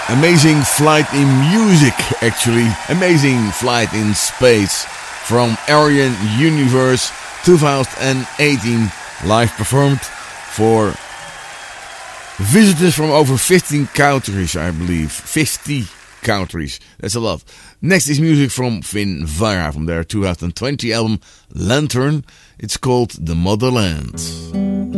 Amazing Flight in Music, actually. Amazing Flight in Space from Ariane Universe 2018. Live performed for visitors from over 15 countries, I believe. 50 countries. That's a lot. Next is music from Finn Vara from their 2020 album Lantern. It's called The Motherland.